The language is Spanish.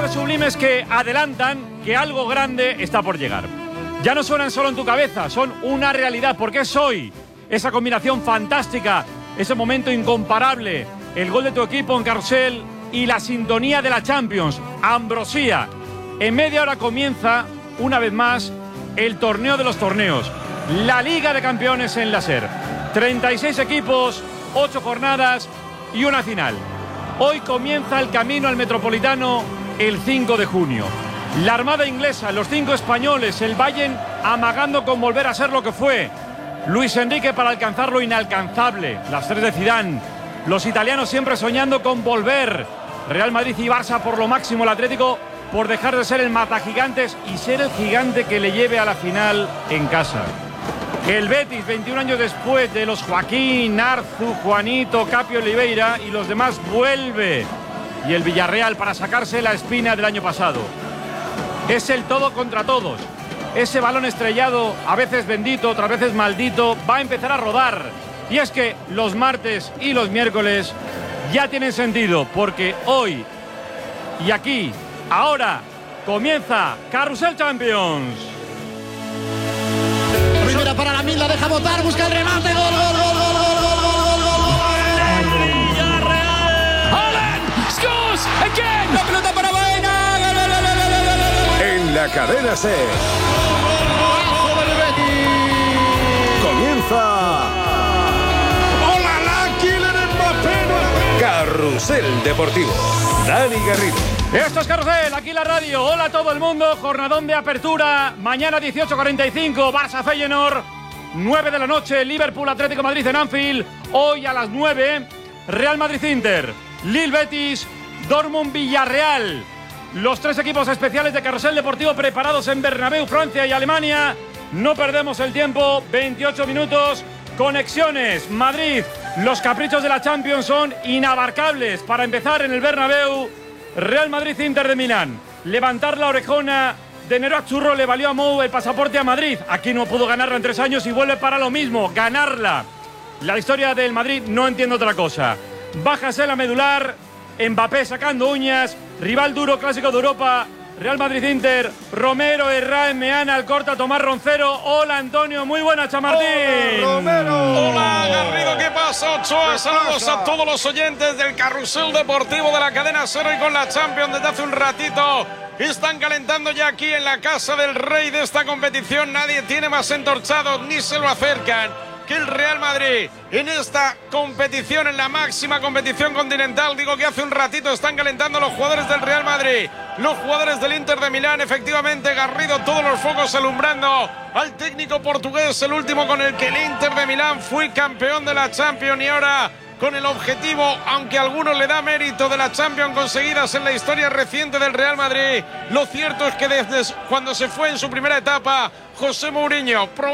de sublimes que adelantan que algo grande está por llegar. Ya no suenan solo en tu cabeza, son una realidad, porque es hoy esa combinación fantástica, ese momento incomparable, el gol de tu equipo en Carrusel y la sintonía de la Champions, Ambrosía. En media hora comienza, una vez más, el torneo de los torneos, la Liga de Campeones en la SER. 36 equipos, 8 jornadas y una final. Hoy comienza el camino al Metropolitano el 5 de junio. La Armada inglesa, los 5 españoles, el Bayern amagando con volver a ser lo que fue. Luis Enrique para alcanzar lo inalcanzable, las 3 de Zidane. Los italianos siempre soñando con volver. Real Madrid y Barça por lo máximo, el Atlético por dejar de ser el matagigantes y ser el gigante que le lleve a la final en casa. El Betis, 21 años después de los Joaquín, Arzu, Juanito, Capio, Oliveira y los demás, vuelve. Y el Villarreal para sacarse la espina del año pasado. Es el todo contra todos. Ese balón estrellado, a veces bendito, otras veces maldito, va a empezar a rodar. Y es que los martes y los miércoles ya tienen sentido, porque hoy y aquí, ahora, comienza Carrusel Champions. Primera para Lamine, la deja botar, busca el remate, gol, gol, gol, gol, gol, gol, gol, gol, gol. Villarreal. Haaland scores again. La pelota para Baena. Gol, gol, gol, gol, gol, gol. En la cadena SER. Golazo del Betis. Comienza. ¡Hola, la Kylian Mbappé! Carrusel Deportivo. Dani Garrido. Esto es Carrusel, aquí la radio. Hola a todo el mundo, jornadón de apertura. Mañana 18:45, Barça Feyenoord. 9 de la noche, Liverpool Atlético Madrid en Anfield. Hoy a las 9, Real Madrid Inter, Lille Betis, Dortmund Villarreal. Los 3 equipos especiales de Carrusel Deportivo preparados en Bernabéu, Francia y Alemania. No perdemos el tiempo, 28 minutos. Conexiones, Madrid. Los caprichos de la Champions son inabarcables. Para empezar en el Bernabéu, Real Madrid Inter de Milán. Levantar la orejona de Nero a Churro le valió a Mou el pasaporte a Madrid. Aquí no pudo ganarla en 3 años y vuelve para lo mismo, ganarla. La historia del Madrid no entiendo otra cosa. Bájase la medular, Mbappé sacando uñas, rival duro, clásico de Europa. Real Madrid-Inter, Romero, Herrán, Meana, Alcorta, Tomás Roncero. Hola Antonio, muy buena, Chamartín. Hola Romero. Hola Garrido, ¿qué pasa? Ochoa, saludos a todos los oyentes del Carrusel Deportivo de la cadena SER y con la Champions desde hace un ratito. Están calentando ya aquí en la casa del rey de esta competición. Nadie tiene más entorchados ni se lo acercan que el Real Madrid en esta competición, en la máxima competición continental. Digo que hace un ratito están calentando los jugadores del Real Madrid, los jugadores del Inter de Milán. Efectivamente, Garrido, todos los focos alumbrando al técnico portugués, el último con el que el Inter de Milán fue campeón de la Champions y ahora con el objetivo, aunque a algunos le da mérito, de la Champions conseguidas en la historia reciente del Real Madrid. Lo cierto es que desde cuando se fue en su primera etapa, José Mourinho